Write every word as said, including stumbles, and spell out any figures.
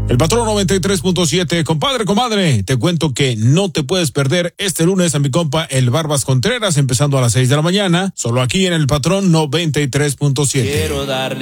El Patrón noventa y tres punto siete, compadre, comadre, te cuento que no te puedes perder este lunes a mi compa el Barbas Contreras, empezando a las seis de la mañana, solo aquí en el Patrón noventa y tres punto siete. Quiero darle